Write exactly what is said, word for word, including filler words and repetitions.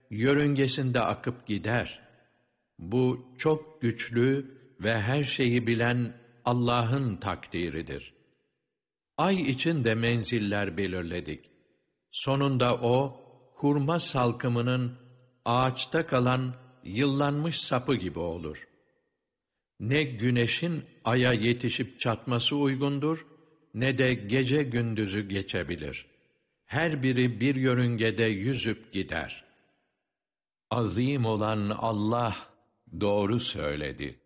yörüngesinde akıp gider. Bu çok güçlü ve her şeyi bilen Allah'ın takdiridir. Ay için de menziller belirledik. Sonunda o, hurma salkımının ağaçta kalan yıllanmış sapı gibi olur. Ne güneşin aya yetişip çatması uygundur, ne de gece gündüzü geçebilir. Her biri bir yörüngede yüzüp gider. Azim olan Allah doğru söyledi.